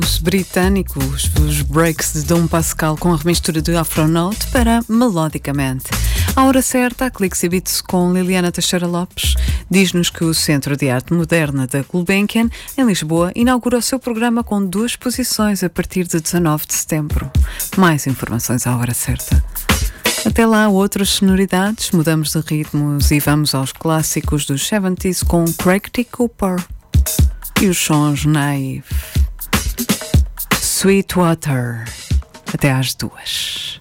Os britânicos, os breaks de Dom Pascal com a remistura de Afronote para Melodicamente. À hora certa, a Clicks e Beats com Liliana Teixeira Lopes diz-nos que o Centro de Arte Moderna da Gulbenkian, em Lisboa, inaugura o seu programa com 2 exposições a partir de 19 de setembro. Mais informações à hora certa. Até lá, outras sonoridades, mudamos de ritmos e vamos aos clássicos dos 70s com Craig T. Cooper e os sons Naive. Sweetwater. Até às 2.